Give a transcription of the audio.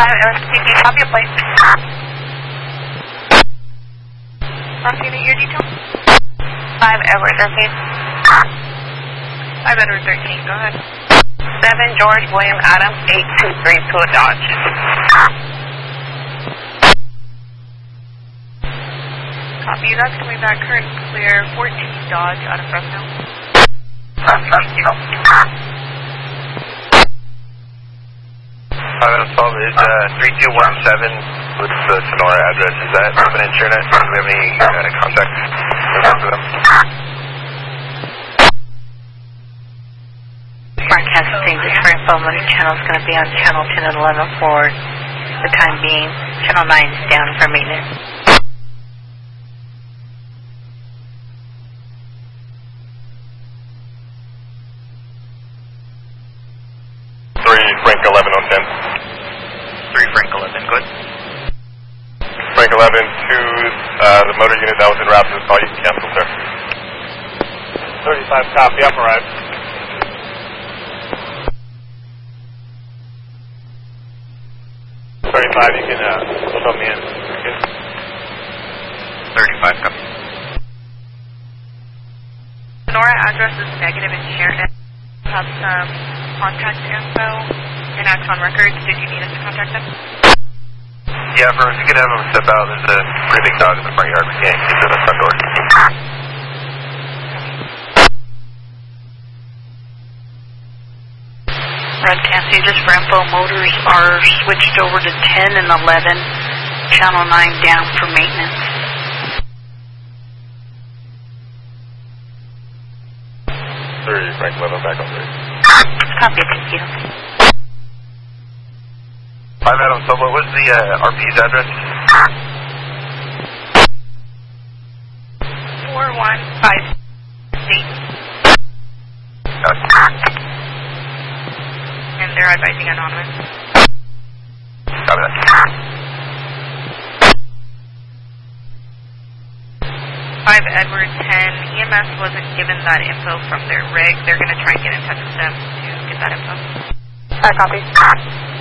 LSTD, copy a plate. Last unit, your detail? 5 Edward 13. 5 Edward 13, go ahead. 7 George William Adams, 8232 Dodge. Copy, that's coming back current clear, 14 Dodge out of Fresno. Thank you. 512 is 3217 with the Sonora address. Is that open internet? Do we have any contact with them? Broadcasting this for info. Channel is going to be on channel 10 and 11 for the time being. Channel 9 is down for maintenance. Frank 11 on 10. 3 Frank 11, good. Frank 11 to the motor unit that was in route to the call. You can cancel, sir. 35 copy, up arrived. 35, you can show me in. Okay. 35 copy. Sonora address is negative in Sheridan. Have some contact info and Axon records. Did you need us to contact them? Yeah, if you could have them step out, there's a pretty big dog in the front yard. We can't get to the front door. Broadcasting just for info. Motors are switched over to 10 and 11. Channel 9 down for maintenance. 3 Frank 11 back on 3. Copy, thank you. 5 Adam, so what was the RP's address? 4158. And they're advising anonymous. Copy that. 5 Edward 10. EMS wasn't given that info from their rig. They're going to try and get in touch with them to get that info. Copy.